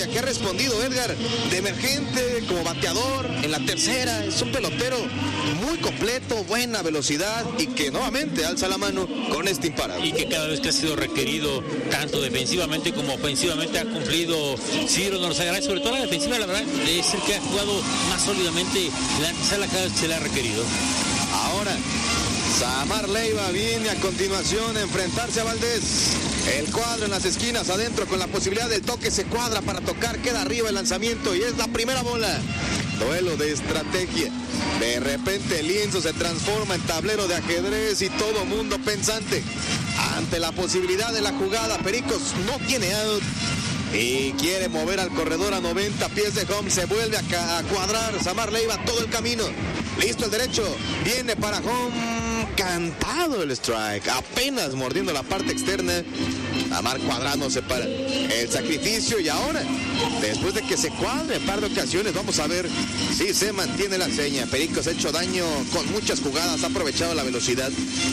emergencia que ha respondido Edgar de emergente como bateador en la tercera. Es un pelotero muy completo, buena velocidad y que nuevamente alza la mano con este imparable. Y que cada vez que ha sido requerido, tanto defensivamente como ofensivamente, ha cumplido Ciro Noroña, sobre todo la defensiva, la verdad, es el que ha jugado más sólidamente la antesala cada vez que se le ha requerido. Ahora, Samar Leiva viene a continuación a enfrentarse a Valdés. El cuadro en las esquinas adentro con la posibilidad del toque, se cuadra para tocar, queda arriba el lanzamiento y es la primera bola. Duelo de estrategia. De repente el lienzo se transforma en tablero de ajedrez y todo mundo pensante. Ante la posibilidad de la jugada, Pericos no tiene out y quiere mover al corredor a 90 pies de home. Se vuelve a cuadrar Samar Leiva todo el camino. Listo el derecho, viene para home. Cantado el strike, apenas mordiendo la parte externa. Samar cuadrándose para el sacrificio y ahora, después de que se cuadre en par de ocasiones, vamos a ver si se mantiene la seña. Pericos ha hecho daño con muchas jugadas, ha aprovechado la velocidad.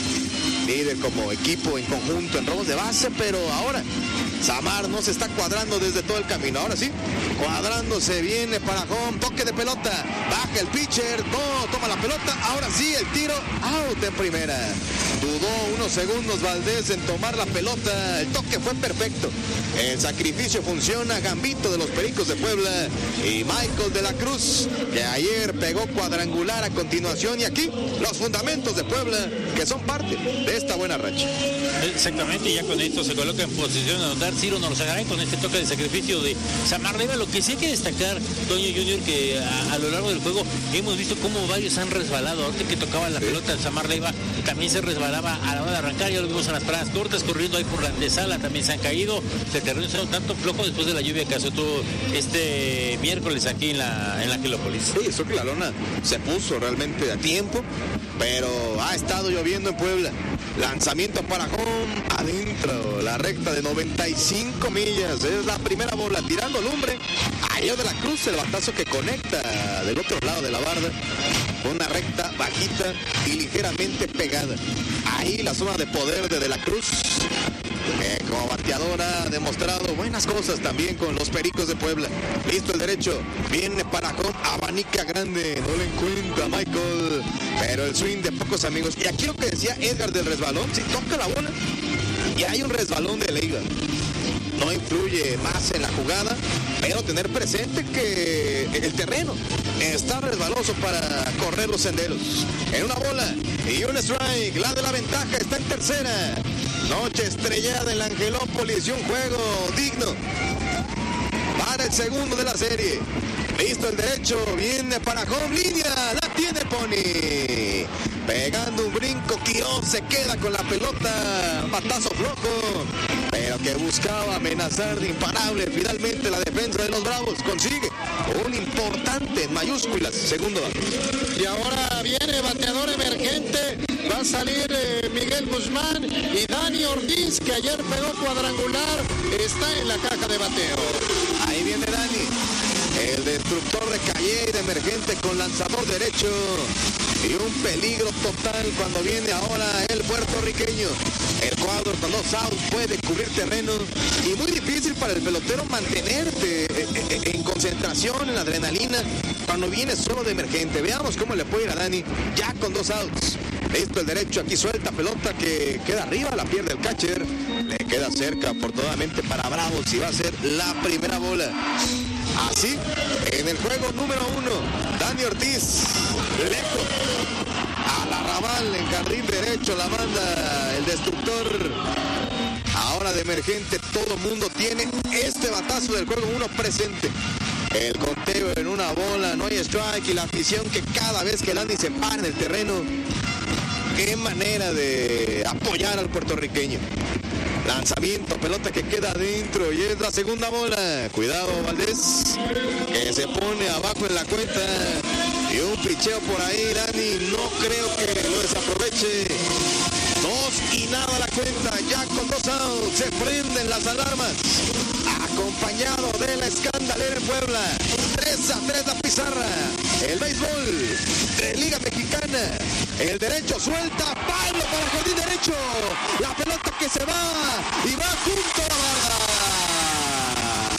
Líder como equipo en conjunto en robos de base, pero ahora Samar no se está cuadrando desde todo el camino. Ahora sí, cuadrándose, viene para home, toque de pelota, baja el pitcher, no, toma la pelota, ahora sí el tiro, out en primera. Dudó unos segundos Valdés en tomar la pelota, el toque fue perfecto. El sacrificio funciona, gambito de los Pericos de Puebla y Michael de la Cruz, que ayer pegó cuadrangular a continuación, y aquí los fundamentos de Puebla, que son parte de esta buena racha. Exactamente, y ya con esto se coloca en posición de anotar Ciro Noroña con este toque de sacrificio de Samar Leiva. Lo que sí hay que destacar, Toño Junior, que a lo largo del juego hemos visto cómo varios han resbalado. Ahorita que tocaba la pelota de Samar Leiva, también se resbalaba a la hora de arrancar. Ya lo vimos en las paradas cortas, corriendo ahí por la antesala, también se han caído. El terreno se ha tanto flojo después de la lluvia que azotó este miércoles aquí en la Angelópolis. Sí, eso que la lona se puso realmente a tiempo, pero ha estado lloviendo en Puebla. Lanzamiento para home, adentro, la recta de 95 millas, es la primera bola, tirando lumbre. Ahí de la Cruz, el batazo que conecta del otro lado de la barda, una recta bajita y ligeramente pegada. Ahí la zona de poder de la Cruz, que como bateadora ha demostrado buenas cosas también con los Pericos de Puebla. Listo el derecho, viene para home, abanica grande, no le encuentra Michael, pero el swing de pocos amigos. Y aquí lo que decía Edgar del resbalón, si toca la bola y hay un resbalón de Leiva, no influye más en la jugada, pero tener presente que el terreno está resbaloso para correr los senderos. En una bola y un strike, la de la ventaja está en tercera. Noche estrellada en la Angelópolis y un juego digno para el segundo de la serie. Listo el derecho, viene para home, línea, la tiene Pony. Pegando un brinco, Quiroz se queda con la pelota, batazo flojo, pero que buscaba amenazar de imparable. Finalmente la defensa de los Bravos consigue un importante en mayúsculas segundo. Y ahora viene bateador emergente, va a salir Miguel Guzmán, y Dani Ortiz, que ayer pegó cuadrangular, está en la caja de bateo. Ahí viene Dani, el destructor de calle y de emergente con lanzador derecho, y un peligro total cuando viene ahora el puertorriqueño. El cuadro con dos outs puede cubrir terreno y muy difícil para el pelotero mantenerte en concentración, en adrenalina, cuando viene solo de emergente. Veamos cómo le puede ir a Dani ya con dos outs. Listo el derecho, aquí suelta pelota que queda arriba, la pierde el catcher, le queda cerca afortunadamente para Bravos y va a ser la primera bola. Así, en el juego número 1, Dani Ortiz, lejos, a la rabal en jardín derecho, la manda el destructor. Ahora de emergente, todo mundo tiene este batazo del juego 1 presente. El conteo en una bola, no hay strike, y la afición que cada vez que Dani se para en el terreno, qué manera de apoyar al puertorriqueño. Lanzamiento, pelota que queda adentro y es la segunda bola. Cuidado Valdés, que se pone abajo en la cuenta. Y un picheo por ahí, Dani, no creo que lo desaproveche. 2-0 la cuenta, ya con 2 outs, se prenden las alarmas. Acompañado de la escandalera en Puebla. 3-3 la pizarra. El béisbol de Liga Mexicana. El derecho suelta, Pablo para el jardín derecho. La pelota que se va y va junto a la barra.